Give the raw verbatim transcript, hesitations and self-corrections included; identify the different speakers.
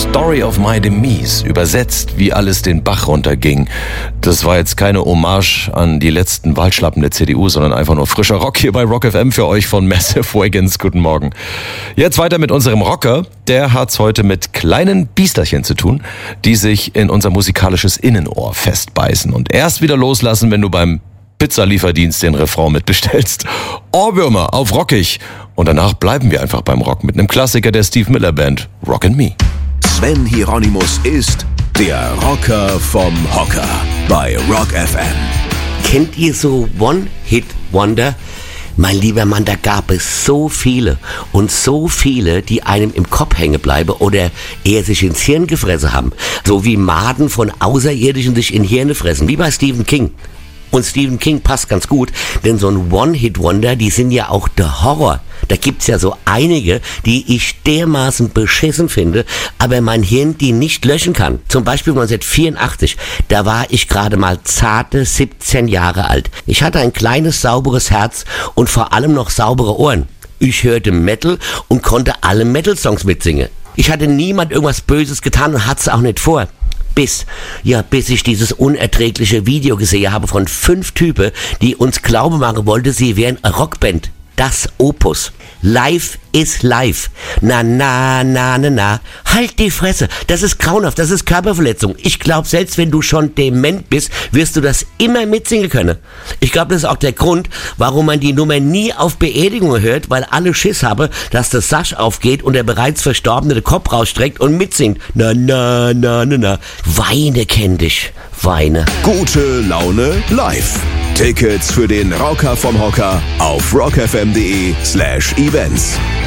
Speaker 1: Story of My Demise, übersetzt, wie alles den Bach runterging. Das war jetzt keine Hommage an die letzten Wahlschlappen der C D U, sondern einfach nur frischer Rock hier bei Rock F M für euch von Massive Wagons. Guten Morgen. Jetzt weiter mit unserem Rocker. Der hat's heute mit kleinen Biesterchen zu tun, die sich in unser musikalisches Innenohr festbeißen und erst wieder loslassen, wenn du beim Pizzalieferdienst den Refrain mitbestellst. Ohrwürmer auf Rockig. Und danach bleiben wir einfach beim Rock mit einem Klassiker der Steve Miller Band, Rockin' Me.
Speaker 2: Sven Hieronymus ist der Rocker vom Hocker bei Rock F M.
Speaker 3: Kennt ihr so One-Hit-Wonder? Mein lieber Mann, da gab es so viele und so viele, die einem im Kopf hängen bleiben oder eher sich ins Hirn gefressen haben. So wie Maden von Außerirdischen sich in Hirne fressen, wie bei Stephen King. Und Stephen King passt ganz gut, denn so ein One-Hit-Wonder, die sind ja auch der Horror. Da gibt's ja so einige, die ich dermaßen beschissen finde, aber mein Hirn die nicht löschen kann. Zum Beispiel neunzehnhundertvierundachtzig, da war ich gerade mal zarte siebzehn Jahre alt. Ich hatte ein kleines, sauberes Herz und vor allem noch saubere Ohren. Ich hörte Metal und konnte alle Metal-Songs mitsingen. Ich hatte niemand irgendwas Böses getan und hat's auch nicht vor. Bis, ja, bis ich dieses unerträgliche Video gesehen habe von fünf Typen, die uns glauben machen wollten, sie wären eine Rockband. Das Opus. Live is live. Na, na, na, na, na. Halt die Fresse. Das ist grauenhaft. Das ist Körperverletzung. Ich glaube, selbst wenn du schon dement bist, wirst du das immer mitsingen können. Ich glaube, das ist auch der Grund, warum man die Nummer nie auf Beerdigungen hört, weil alle Schiss haben, dass das Sasch aufgeht und der bereits Verstorbene den Kopf rausstreckt und mitsingt. Na, na, na, na, na. Weine kenn dich. Weine.
Speaker 2: Gute Laune live. Tickets für den Rocker vom Hocker auf rockfm.de slash events.